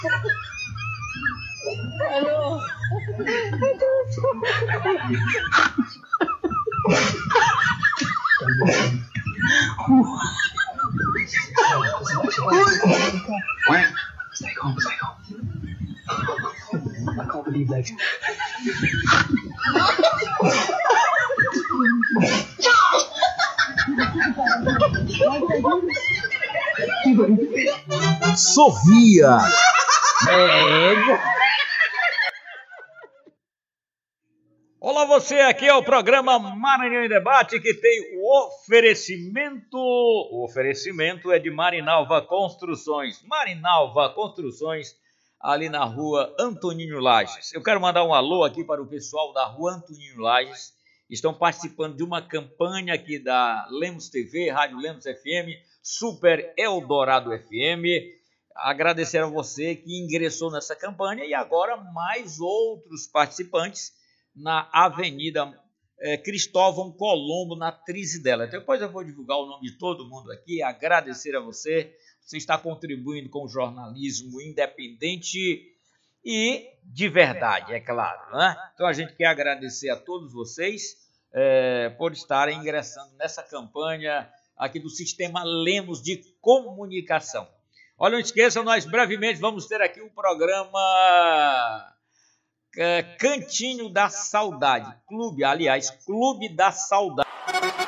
Alô? Stay calm. I can't believe that. Sorria. Olá você, aqui é o programa Maranhão em Debate, que tem o oferecimento. O oferecimento é de Marinalva Construções. Marinalva Construções, ali na rua Antoninho Lages. Eu quero mandar um alô aqui para o pessoal da rua Antoninho Lages. Estão participando de uma campanha aqui da Lemos TV, Rádio Lemos FM, Super Eldorado FM. Agradecer a você que ingressou nessa campanha e agora mais outros participantes na Avenida Cristóvão Colombo, na Trizidela. Depois eu vou divulgar o nome de todo mundo aqui, agradecer a você. Você está contribuindo com o jornalismo independente e de verdade, é claro, né? Então a gente quer agradecer a todos vocês por estarem ingressando nessa campanha aqui do Sistema Lemos de Comunicação. Olha, não esqueçam, nós brevemente vamos ter aqui um programa Cantinho da Saudade, Clube da Saudade.